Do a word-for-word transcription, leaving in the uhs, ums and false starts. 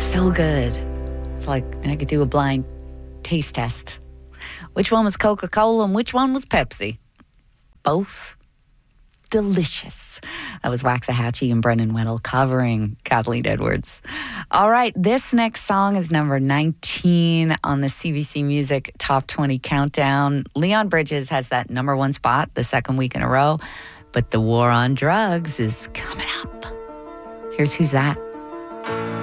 So good. It's like I could do a blind taste test. Which one was Coca-Cola and which one was Pepsi? Both delicious. That was Waxahachie and Brennan Weddle covering Kathleen Edwards. All right, this next song is number nineteen on the C B C Music Top twenty Countdown. Leon Bridges has that number one spot the second week in a row, but the war on drugs is coming up. Here's Who's That?